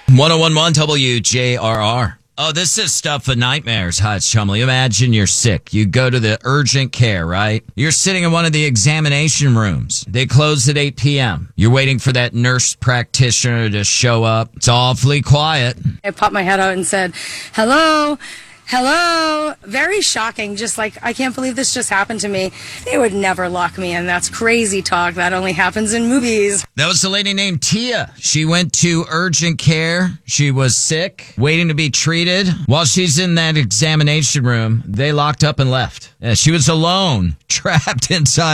1011 WJRR. Oh, this is stuff of nightmares. Hi, it's Chumley. Imagine you're sick. You go to the urgent care, right? You're sitting in one of the examination rooms. They close at 8 p.m. You're waiting for that nurse practitioner to show up. It's awfully quiet. I popped my head out and said, hello. Hello. Very shocking. Just like, I can't believe this just happened to me. They would never lock me in. That's crazy talk. That only happens in movies. That was a lady named Tia. She went to urgent care. She was sick, waiting to be treated. While she's in that examination room, they locked up and left. She was alone, trapped inside.